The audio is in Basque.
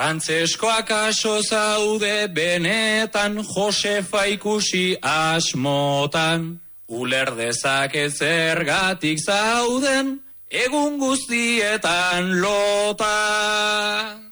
Frantzeskoak aso zaude benetan Josefa ikusi asmotan. Uler dezaket zergatik zauden egun guztietan lota.